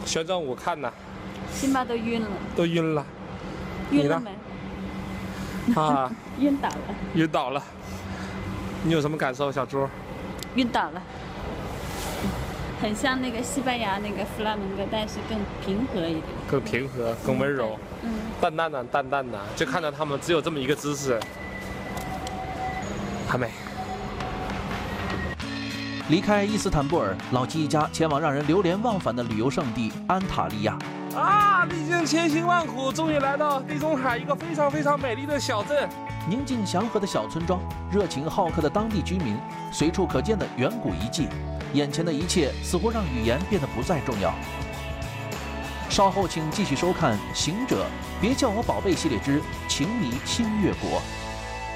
旋转舞看呐， 起码都晕了。 都晕了。 晕了没？ 啊， 晕倒了。 晕倒了。你有什么感受，小猪？ 晕倒了。很像那个西班牙那个弗拉门戈，但是更平和一点。 更平和，更温柔。淡淡的，淡淡的，就看到他们只有这么一个姿势，很美。 离开伊斯坦布尔，老纪一家前往让人流连忘返的旅游胜地安塔利亚。 啊！历经千辛万苦，终于来到地中海一个非常非常美丽的小镇。 宁静祥和的小村庄，热情好客的当地居民，随处可见的远古遗迹，眼前的一切似乎让语言变得不再重要。稍后请继续收看《行者别叫我宝贝》系列之《情迷新月国》。